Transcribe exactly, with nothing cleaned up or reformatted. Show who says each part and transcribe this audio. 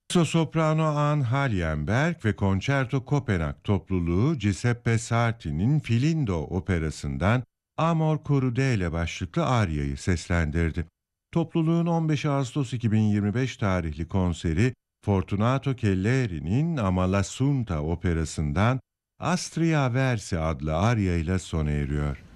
Speaker 1: Mezzosoprano Anne Hallenberg ve Concerto Kopenhag topluluğu Giuseppe Sarti'nin Filindo operasından Amor Crudele başlıklı aryayı seslendirdi. Topluluğun on beş Ağustos iki bin yirmi beş tarihli konseri Fortunato Kelleri'nin Amalassunta operasından Astria Versi adlı aryayla sona eriyor.